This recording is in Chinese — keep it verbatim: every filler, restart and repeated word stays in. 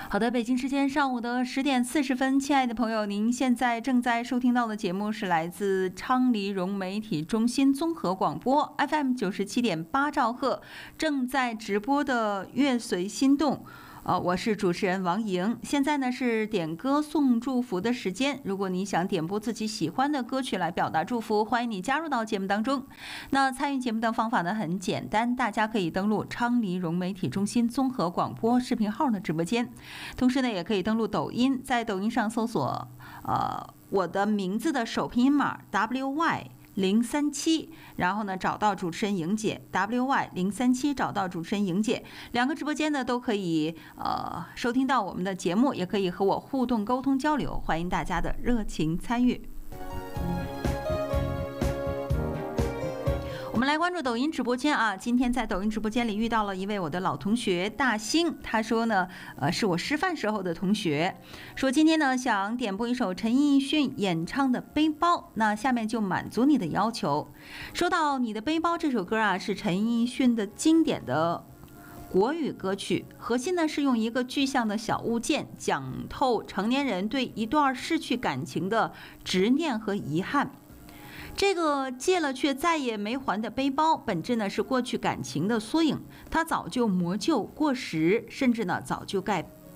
好的，北京时间上午的十点四十分，亲爱的朋友，您现在正在收听到的节目是来自昌黎融媒体中心综合广播 F M 九十七点八兆赫，正在直播的乐随心动。呃，我是主持人王莹。现在呢是点歌送祝福的时间。如果你想点播自己喜欢的歌曲来表达祝福，欢迎你加入到节目当中。那参与节目的方法呢很简单，大家可以登录昌黎融媒体中心综合广播视频号的直播间，同时呢也可以登录抖音，在抖音上搜索呃我的名字的首拼音码 W Y。零三七，然后呢找到主持人莹姐 W Y 零三七，找到主持人莹姐，两个直播间呢都可以呃收听到我们的节目，也可以和我互动沟通交流，欢迎大家的热情参与。我们来关注抖音直播间啊！今天在抖音直播间里遇到了一位我的老同学大兴，他说呢，呃，是我师范时候的同学，说今天呢想点播一首陈奕迅演唱的《背包》，那下面就满足你的要求。说到你的《背包》这首歌啊，是陈奕迅的经典的国语歌曲，核心呢是用一个具象的小物件讲透成年人对一段逝去感情的执念和遗憾。这个借了却再也没还的背包，本质呢是过去感情的缩影，它早就磨旧过时，甚至呢早就该